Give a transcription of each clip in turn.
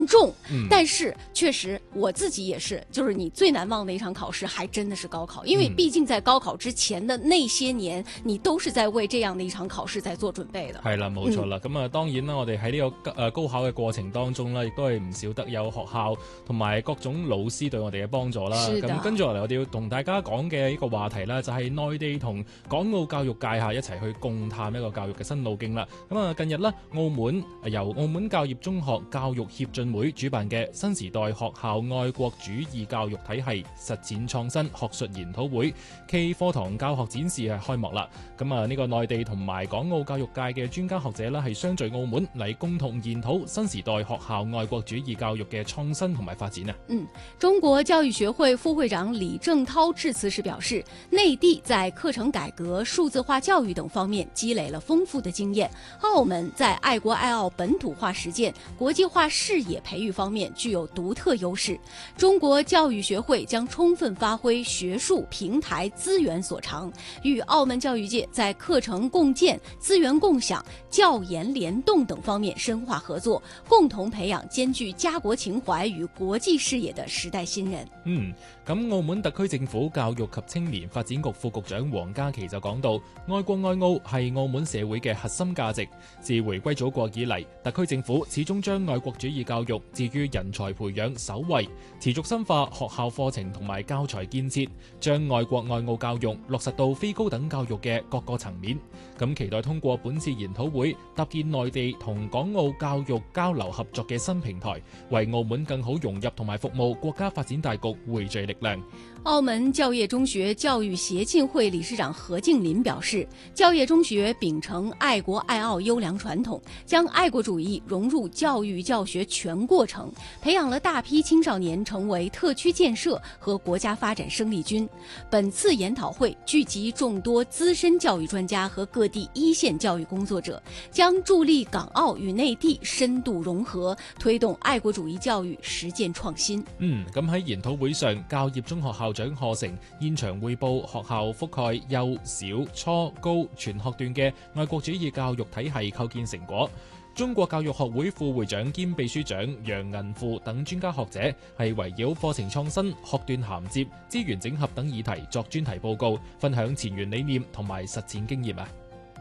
重，但是确实我自己也是，就是你最难忘的一场考试还真的是高考，因为毕竟在高考之前的那些年，你都是在为这樣的一場考試在做準備的。 係啦，冇錯啦。咁當然啦，我哋喺呢個高考嘅過程當中咧，亦都係唔少得有學校同埋各種老師對我哋嘅幫助啦。咁跟住落嚟，我哋要同大家講嘅呢個話題咧，就係內地同港澳教育界一齊去共探一個教育嘅新路徑啦。近日咧，澳門由澳門教業中學教育協進會主辦嘅新時代學校愛國主義教育體系實踐創新學術研討會暨課堂教學展示開幕啦。呢個內地同埋港澳教育界嘅專家學者呢，係相聚澳門嚟共同研討新時代學校愛國主義教育嘅創新同埋發展啊。 中國教育學會副會長李正濤致辭時表示，內地在課程改革、數字化教育等方面積累了豐富的經驗，澳門在愛國愛澳本土化實踐、國際化視野培育方面具有獨特優勢。中國教育學會將充分發揮學術平台資源所長，與澳門教育界在課程共建、資源共享、教研聯動等方面深化合作，共同培養兼具家國情懷與國際視野的時代新人。 澳門特區政府教育及青年發展局副局長黃家琪就講到，愛國愛澳係澳門社會嘅核心價值。自回歸祖國以嚟，特區政府始終將愛國主義教育置於人才培養首位，持續深化學校課程同埋教材建設，將愛國愛澳教育落實到非高等教育嘅各個層面。期待通過本次研討會，搭建內地同港澳教育交流合作嘅新平台，為澳門更好融入同埋服務國家發展大局匯聚力量。 澳門教業中學教育協進會理事長何敬林表示，教業中學秉承愛國愛澳優良傳統，將愛國主義融入教育教學全過程，培養了大批青少年成為特區建設和國家發展生力軍。本次研討會聚集眾多資深教育專家和各地一線教育工作者，將助力港澳與內地深度融合，推動愛國主義教育實踐創新。 喺研討會上，教業中學校長賀成現場匯報學校覆蓋幼小初高全學段嘅愛國主義教育體系構建成果。中國教育學會副會長兼秘書長楊銀富等專家學者係圍繞課程創新、學段銜接、資源整合等議題作專題報告，分享前沿理念同埋實踐經驗啊。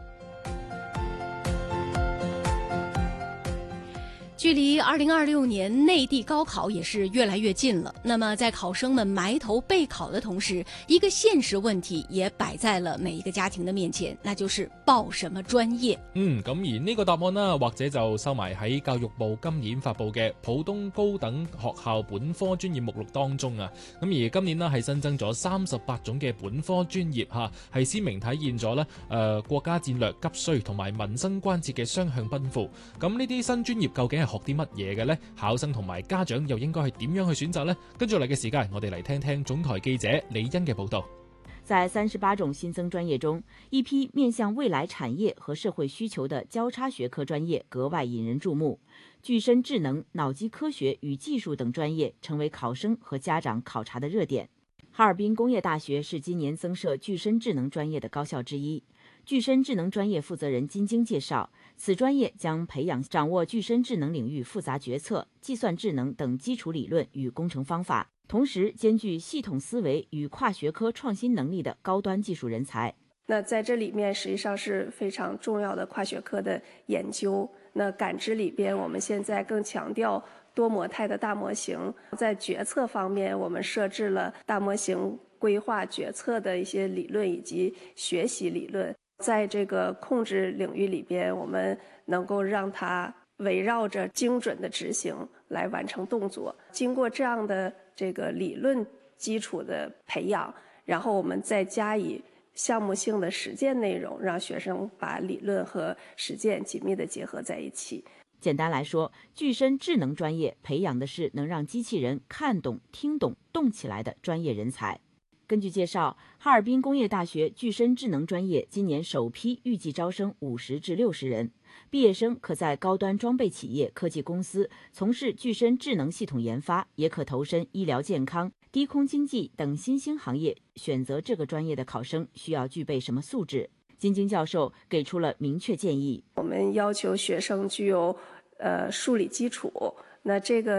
距離2026年內地高考也是越來越近了。那麼在考生們埋頭備考的同時，一個現實問題也擺在了每一個家庭的面前，那就是報什麼專業。 咁而呢個答案呢，或者就收埋喺教育部今年發布嘅普通高等學校本科專業目錄當中啊。咁而今年呢係新增咗38種嘅本科專業嚇，係鮮明體現咗國家戰略急需同埋民生關切嘅雙向奔赴。咁呢啲新專業究竟係學啲乜嘢嘅呢？考生同埋家長又應該係點樣去選擇呢？跟住嚟嘅時間，我哋嚟聽聽總台記者李欣嘅報道。 在38種新增專業中，一批面向未來產業和社會需求的交叉學科專業格外引人注目。具身智能、腦機科學與技術等專業成為考生和家長考察的熱點。哈爾濱工業大學是今年增設具身智能專業的高校之一。具身智能專業負責人金晶介紹，此專業將培養掌握具身智能領域複雜決策、計算智能等基礎理論與工程方法，同時兼具系統思維與跨學科創新能力的高端技術人才。 那在這裡面實際上是非常重要的跨學科的研究。那感知裡邊，我們現在更強調多模態的大模型。在決策方面，我們設置了大模型規劃決策的一些理論以及學習理論。在這個控制領域裡邊，我們能夠讓它圍繞着精準的執行來完成動作。經過這樣的這個理論基礎的培養，然後我們再加以項目性的實踐內容，讓學生把理論和實踐緊密地結合在一起。 簡單來說，具身智能專業培養的是能讓機器人看懂、聽懂、動起來的專業人才。根據介紹，哈爾濱工業大學具身智能專業今年首批預計招生50至60人，畢業生可在高端裝備企業、科技公司從事具身智能系統研發，也可投身醫療健康、低空經濟等新興行業。選擇這個專業的考生需要具備什麼素質？金晶教授給出了明確建議。 我們要求學生具有數理基礎， 那这个